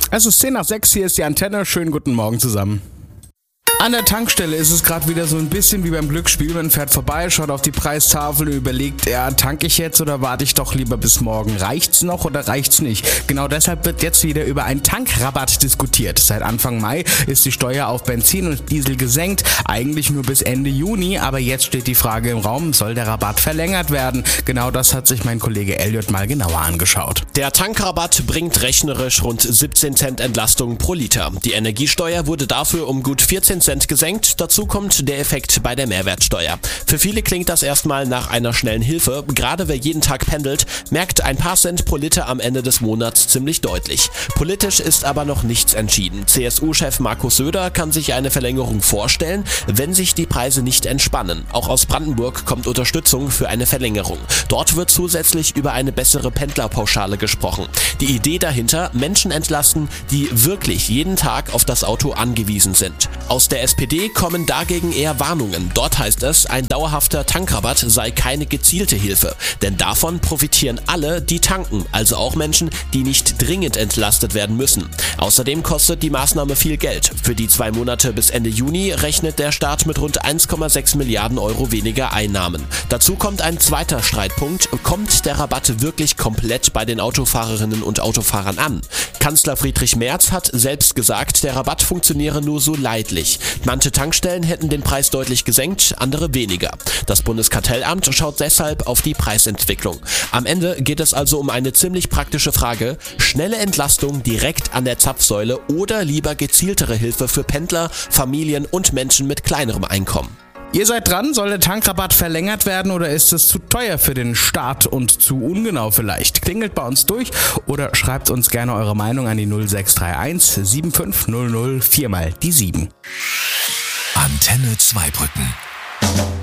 Es ist 10 nach 6, hier ist die Antenne. Schönen guten Morgen zusammen. An der Tankstelle ist es gerade wieder so ein bisschen wie beim Glücksspiel. Man fährt vorbei, schaut auf die Preistafel und überlegt, tanke ich jetzt oder warte ich doch lieber bis morgen? Reicht's noch oder reicht's nicht? Genau deshalb wird jetzt wieder über einen Tankrabatt diskutiert. Seit Anfang Mai ist die Steuer auf Benzin und Diesel gesenkt, eigentlich nur bis Ende Juni, aber jetzt steht die Frage im Raum, soll der Rabatt verlängert werden? Genau das hat sich mein Kollege Elliot mal genauer angeschaut. Der Tankrabatt bringt rechnerisch rund 17 Cent Entlastung pro Liter. Die Energiesteuer wurde dafür um gut 14 Cent gesenkt. Dazu kommt der Effekt bei der Mehrwertsteuer. Für viele klingt das erstmal nach einer schnellen Hilfe. Gerade wer jeden Tag pendelt, merkt ein paar Cent pro Liter am Ende des Monats ziemlich deutlich. Politisch ist aber noch nichts entschieden. CSU-Chef Markus Söder kann sich eine Verlängerung vorstellen, wenn sich die Preise nicht entspannen. Auch aus Brandenburg kommt Unterstützung für eine Verlängerung. Dort wird zusätzlich über eine bessere Pendlerpauschale gesprochen. Die Idee dahinter, Menschen entlasten, die wirklich jeden Tag auf das Auto angewiesen sind. Aus der SPD kommen dagegen eher Warnungen. Dort heißt es, ein dauerhafter Tankrabatt sei keine gezielte Hilfe. Denn davon profitieren alle, die tanken, also auch Menschen, die nicht dringend entlastet werden müssen. Außerdem kostet die Maßnahme viel Geld. Für die 2 Monate bis Ende Juni rechnet der Staat mit rund 1,6 Milliarden Euro weniger Einnahmen. Dazu kommt ein zweiter Streitpunkt. Kommt der Rabatt wirklich komplett bei den Autofahrerinnen und Autofahrern an? Kanzler Friedrich Merz hat selbst gesagt, der Rabatt funktioniere nur so leidlich. Manche Tankstellen hätten den Preis deutlich gesenkt, andere weniger. Das Bundeskartellamt schaut deshalb auf die Preisentwicklung. Am Ende geht es also um eine ziemlich praktische Frage: schnelle Entlastung direkt an der Zapfsäule oder lieber gezieltere Hilfe für Pendler, Familien und Menschen mit kleinerem Einkommen. Ihr seid dran, soll der Tankrabatt verlängert werden oder ist es zu teuer für den Staat und zu ungenau vielleicht? Klingelt bei uns durch oder schreibt uns gerne eure Meinung an die 0631 7500 4 mal die 7. Antenne Zweibrücken.